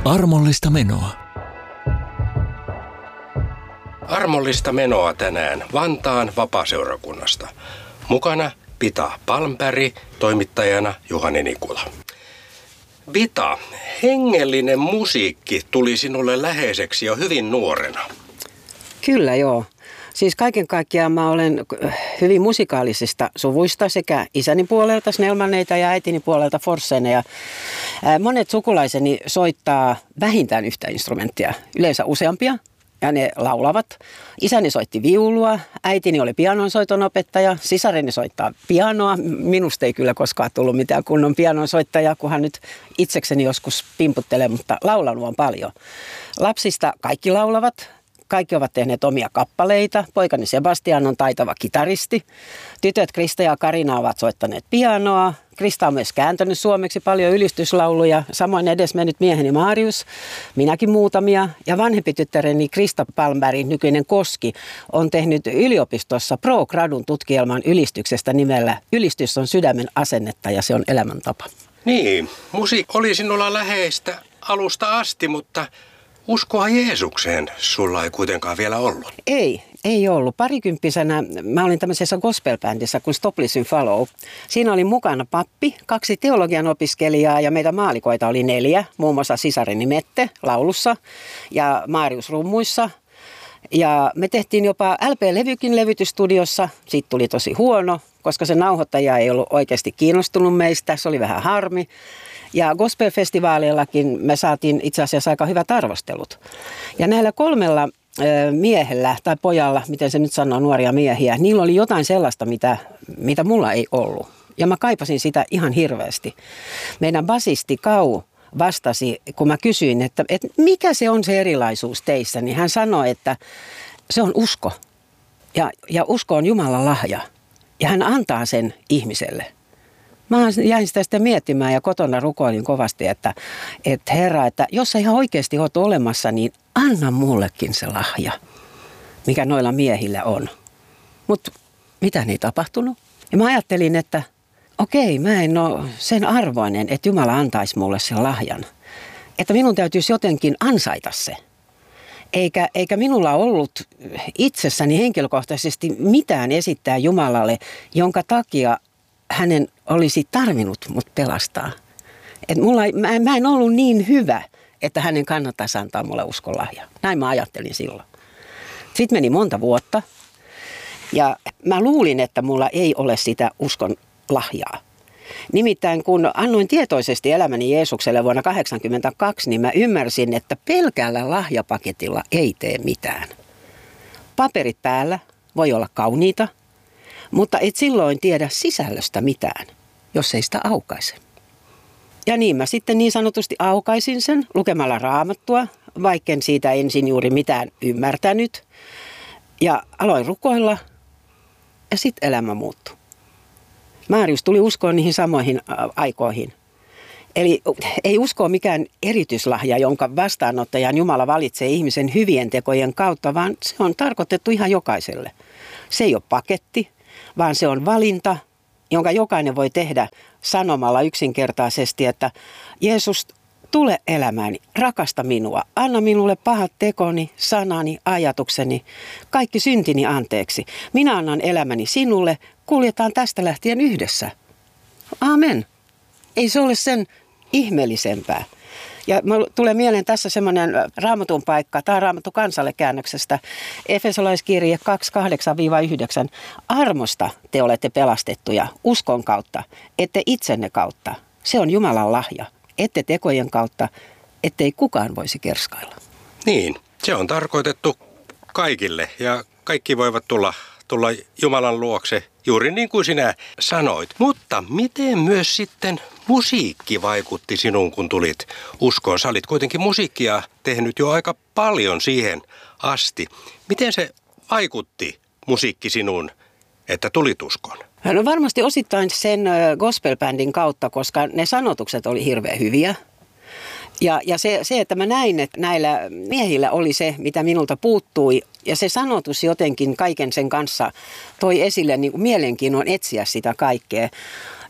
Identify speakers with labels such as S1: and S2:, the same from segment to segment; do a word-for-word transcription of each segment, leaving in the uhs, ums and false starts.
S1: Armollista menoa.
S2: Armollista menoa tänään Vantaan vapaaseurakunnasta. Mukana Pita Palmberg, toimittajana Juhani Nikula. Pita, hengellinen musiikki tuli sinulle läheiseksi jo hyvin nuorena.
S3: Kyllä joo. Siis kaiken kaikkiaan mä olen hyvin musikaalisista suvuista sekä isäni puolelta Snellmaneita ja äitini puolelta Forsseneja. Monet sukulaiseni soittaa vähintään yhtä instrumenttia, yleensä useampia, ja ne laulavat. Isäni soitti viulua, äitini oli pianonsoiton opettaja, sisareni soittaa pianoa. Minusta ei kyllä koskaan tullut mitään kunnon pianonsoittajaa, kunhan nyt itsekseni joskus pimputtelee, mutta laulanut on paljon. Lapsista kaikki laulavat. Kaikki ovat tehneet omia kappaleita. Poikani Sebastian on taitava kitaristi. Tytöt Krista ja Karina ovat soittaneet pianoa. Krista on myös kääntänyt suomeksi paljon ylistyslauluja. Samoin edesmennyt mieheni Marius, minäkin muutamia. Ja vanhempi tyttäreni Krista Palmberg, nykyinen Koski, on tehnyt yliopistossa pro-gradun tutkielman ylistyksestä nimellä Ylistys on sydämen asennetta ja se on elämäntapa.
S2: Niin, musiikki oli sinulla läheistä alusta asti, mutta uskoa Jeesukseen sulla ei kuitenkaan vielä ollut.
S3: Ei, ei ollut. Parikymppisenä mä olin tämmöisessä gospel-bändissä kuin Stop Listen Follow. Siinä oli mukana pappi, kaksi teologian opiskelijaa ja meitä maalikoita oli neljä. Muun muassa sisareni Mette laulussa ja Marius rummuissa. Ja me tehtiin jopa L P-levykin levytysstudiossa. Siitä tuli tosi huono, koska se nauhoittaja ei ollut oikeasti kiinnostunut meistä. Se oli vähän harmi. Ja gospel-festivaaleillakin me saatiin itse asiassa aika hyvät arvostelut. Ja näillä kolmella miehellä tai pojalla, miten se nyt sanoo, nuoria miehiä, niillä oli jotain sellaista, mitä, mitä mulla ei ollut. Ja mä kaipasin sitä ihan hirveästi. Meidän basisti Kau vastasi, kun mä kysyin, että, että mikä se on se erilaisuus teissä, niin hän sanoi, että se on usko. Ja, ja usko on Jumalan lahja. Ja hän antaa sen ihmiselle. Mä jäin sitä sitten miettimään ja kotona rukoilin kovasti, että, että Herra, että jos sä ihan oikeasti oot olemassa, niin anna mullekin se lahja, mikä noilla miehillä on. Mutta mitä ei tapahtunut? Ja mä ajattelin, että okei, mä en ole sen arvoinen, että Jumala antaisi mulle sen lahjan. Että minun täytyisi jotenkin ansaita se. Eikä, eikä minulla ollut itsessäni henkilökohtaisesti mitään esittää Jumalalle, jonka takia hänen olisi tarvinnut mut pelastaa. Et mulla, mä, mä en ollut niin hyvä, että hänen kannattaisi antaa mulle uskonlahja. Näin mä ajattelin silloin. Sitten meni monta vuotta ja mä luulin, että mulla ei ole sitä uskon lahjaa. Nimittäin kun annoin tietoisesti elämäni Jeesukselle vuonna tuhatyhdeksänsataakahdeksankymmentäkaksi, niin mä ymmärsin, että pelkällä lahjapaketilla ei tee mitään. Paperit päällä voi olla kauniita, mutta et silloin tiedä sisällöstä mitään, jos ei sitä aukaise. Ja niin mä sitten niin sanotusti aukaisin sen lukemalla Raamattua, vaikken siitä ensin juuri mitään ymmärtänyt. Ja aloin rukoilla ja sitten elämä muuttui. Marius tuli uskoon niihin samoihin aikoihin. Eli ei usko mikään erityislahja, jonka vastaanottajan Jumala valitsee ihmisen hyvien tekojen kautta, vaan se on tarkoitettu ihan jokaiselle. Se ei ole paketti, vaan se on valinta, jonka jokainen voi tehdä sanomalla yksinkertaisesti, että Jeesus, tule elämääni, rakasta minua, anna minulle pahat tekoni, sanani, ajatukseni, kaikki syntini anteeksi. Minä annan elämäni sinulle, kuljetaan tästä lähtien yhdessä. Aamen. Ei se ole sen ihmeellisempää. Ja tulee mieleen tässä semmoinen Raamatun paikka, tämä Raamattu kansalle käännöksestä, Efesolaiskirje kaksi kahdeksan yhdeksän. Armosta te olette pelastettuja uskon kautta, ette itsenne kautta. Se on Jumalan lahja, ette tekojen kautta, ettei kukaan voisi kerskailla.
S2: Niin, se on tarkoitettu kaikille ja kaikki voivat tulla, tulla Jumalan luokse juuri niin kuin sinä sanoit. Mutta miten myös sitten musiikki vaikutti sinuun, kun tulit uskoon? Sä olit kuitenkin musiikkia tehnyt jo aika paljon siihen asti. Miten se vaikutti musiikki sinuun, että tulit uskoon?
S3: No varmasti osittain sen gospel-bändin kautta, koska ne sanotukset oli hirveän hyviä. Ja, ja se, se, että mä näin, että näillä miehillä oli se, mitä minulta puuttui. Ja se sanotus jotenkin kaiken sen kanssa toi esille niin kuin mielenkiinnon etsiä sitä kaikkea.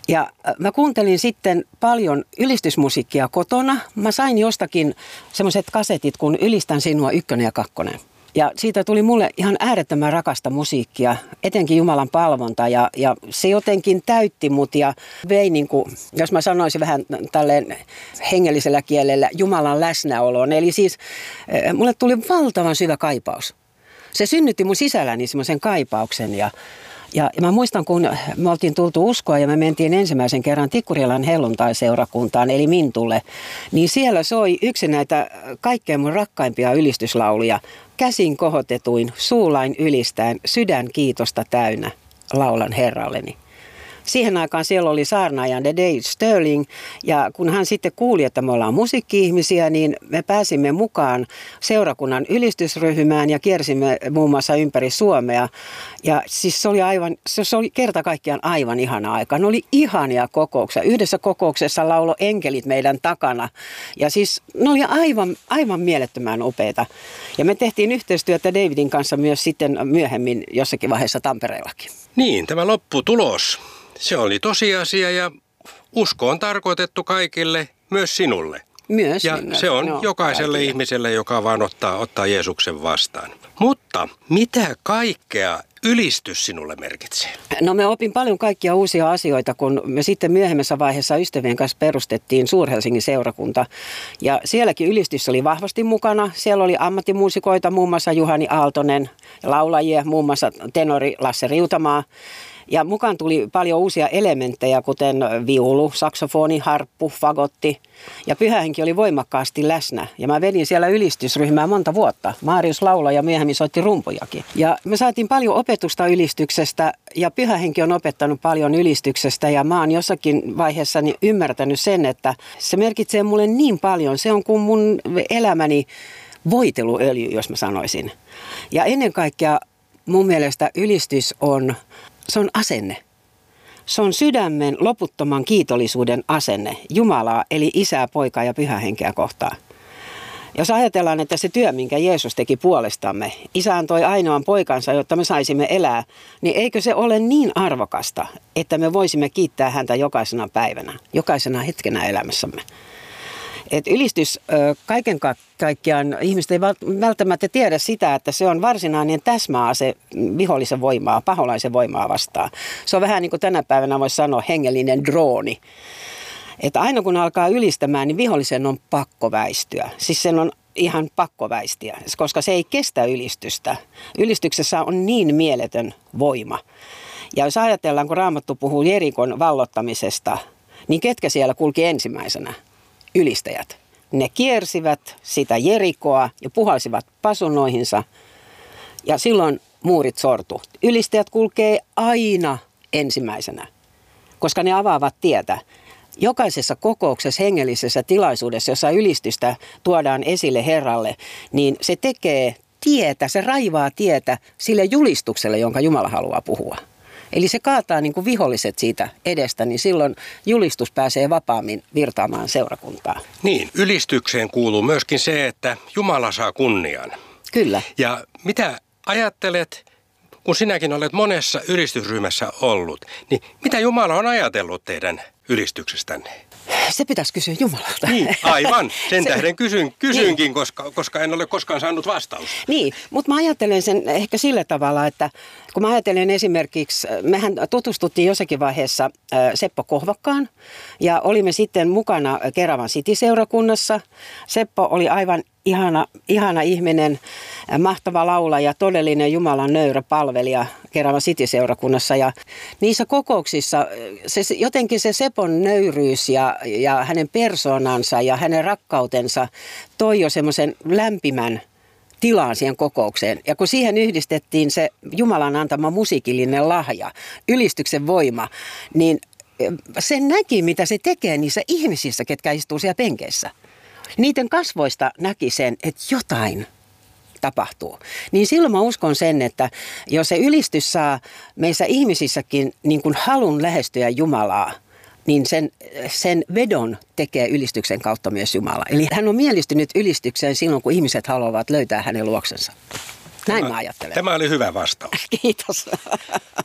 S3: Ja mä kuuntelin sitten paljon ylistysmusiikkia kotona. Mä sain jostakin semmoiset kasetit, kun Ylistän sinua ykkönen ja kakkonen. Ja siitä tuli mulle ihan äärettömän rakasta musiikkia, etenkin Jumalan palvonta. Ja, ja se jotenkin täytti mut ja vei, niin kuin, jos mä sanoisin vähän tälleen hengellisellä kielellä, Jumalan läsnäoloon. Eli siis mulle tuli valtavan syvä kaipaus. Se synnytti mun sisälläni semmoisen kaipauksen ja Ja, ja mä muistan, kun me oltiin tultu uskoa ja me mentiin ensimmäisen kerran Tikkurilan helluntai-seurakuntaan, eli Mintulle, niin siellä soi yksi näitä kaikkein mun rakkaimpia ylistyslauluja. Käsin kohotetuin, suulain ylistäen, sydän kiitosta täynnä, laulan Herralleni. Siihen aikaan siellä oli saarnaajan Dave Sterling, ja kun hän sitten kuuli, että me ollaan musiikki-ihmisiä, niin me pääsimme mukaan seurakunnan ylistysryhmään ja kiersimme muun muassa ympäri Suomea. Ja siis se oli aivan, se oli kerta kaikkiaan aivan ihana aika. Ne oli ihania kokouksia. Yhdessä kokouksessa laulo enkelit meidän takana. Ja siis ne oli aivan, aivan mielettömän upeita. Ja me tehtiin yhteistyötä Davidin kanssa myös sitten myöhemmin jossakin vaiheessa Tampereellakin.
S2: Niin, tämä lopputulos. Se oli tosiasia ja usko on tarkoitettu kaikille, myös sinulle.
S3: Myös
S2: ja
S3: minne.
S2: se on
S3: no,
S2: jokaiselle kaikille. Ihmiselle, joka vaan ottaa, ottaa Jeesuksen vastaan. Mutta mitä kaikkea ylistys sinulle merkitsee?
S3: No me opin paljon kaikkia uusia asioita, kun me sitten myöhemmässä vaiheessa ystävien kanssa perustettiin Suur-Helsingin seurakunta. Ja sielläkin ylistys oli vahvasti mukana. Siellä oli ammattimuusikoita, muun muassa Juhani Aaltonen, laulajia, muun muassa tenori Lasse Riutamaa. Ja mukaan tuli paljon uusia elementtejä, kuten viulu, saksofoni, harppu, fagotti. Ja pyhähenki oli voimakkaasti läsnä. Ja mä vedin siellä ylistysryhmää monta vuotta. Marius lauloi ja myöhemmin soitti rumpujakin. Ja me saatiin paljon opetusta ylistyksestä ja pyhähenki on opettanut paljon ylistyksestä. Ja mä oon jossakin vaiheessa ymmärtänyt sen, että se merkitsee mulle niin paljon. Se on kuin mun elämäni voiteluöljy, jos mä sanoisin. Ja ennen kaikkea mun mielestä ylistys on... Se on asenne. Se on sydämen loputtoman kiitollisuuden asenne Jumalaa, eli Isää, Poikaa ja Pyhähenkeä kohtaan. Jos ajatellaan, että se työ, minkä Jeesus teki puolestamme, Isä antoi ainoan poikansa, jotta me saisimme elää, niin eikö se ole niin arvokasta, että me voisimme kiittää häntä jokaisena päivänä, jokaisena hetkenä elämässämme. Et ylistys kaiken kaikkiaan, ihmiset ei välttämättä tiedä sitä, että se on varsinainen täsmäase vihollisen voimaa, paholaisen voimaa vastaan. Se on vähän niin kuin tänä päivänä voisi sanoa hengellinen drooni. Että aina kun alkaa ylistämään, niin vihollisen on pakko väistyä. Siis sen on ihan pakko väistiä, koska se ei kestä ylistystä. Ylistyksessä on niin mieletön voima. Ja jos ajatellaan, kun Raamattu puhuu Jerikon vallottamisesta, niin ketkä siellä kulki ensimmäisenä? Ylistäjät. Ne kiersivät sitä Jerikoa ja puhalsivat pasunoihinsa ja silloin muurit sortu. Ylistäjät kulkee aina ensimmäisenä, koska ne avaavat tietä. Jokaisessa kokouksessa, hengellisessä tilaisuudessa, jossa ylistystä tuodaan esille Herralle, niin se tekee tietä, se raivaa tietä sille julistukselle, jonka Jumala haluaa puhua. Eli se kaataa niin kuin viholliset siitä edestä, niin silloin julistus pääsee vapaammin virtaamaan seurakuntaa.
S2: Niin, ylistykseen kuuluu myöskin se, että Jumala saa kunnian.
S3: Kyllä.
S2: Ja mitä ajattelet, kun sinäkin olet monessa ylistysryhmässä ollut, niin mitä Jumala on ajatellut teidän ylistyksestänne?
S3: Se pitäisi kysyä Jumalalta.
S2: Niin, aivan. Sen tähden kysyn, kysynkin, niin. koska, koska en ole koskaan saanut vastausta.
S3: Niin, mutta mä ajattelen sen ehkä sillä tavalla, että kun mä ajattelen esimerkiksi, mehän tutustuttiin jossakin vaiheessa Seppo Kohvakkaan ja olimme sitten mukana Keravan City-seurakunnassa. Seppo oli aivan ihana, ihana ihminen, mahtava laulaja, todellinen Jumalan nöyrä palvelija Keravan City-seurakunnassa. Ja niissä kokouksissa se, jotenkin se Sepon nöyryys ja, ja hänen persoonansa ja hänen rakkautensa toi jo semmoisen lämpimän tilaan siihen kokoukseen. Ja kun siihen yhdistettiin se Jumalan antama musiikillinen lahja, ylistyksen voima, niin se näki, mitä se tekee niissä ihmisissä, ketkä istuu siellä penkeissä. Niiden kasvoista näki sen, että jotain tapahtuu. Niin silloin mä uskon sen, että jos se ylistys saa meissä ihmisissäkin niin kuin halun lähestyä Jumalaa, niin sen, sen vedon tekee ylistyksen kautta myös Jumala. Eli hän on mielistynyt ylistykseen silloin, kun ihmiset haluavat löytää hänen luoksensa. Näin
S2: tämä,
S3: mä ajattelen.
S2: Tämä oli hyvä vastaus.
S3: Kiitos.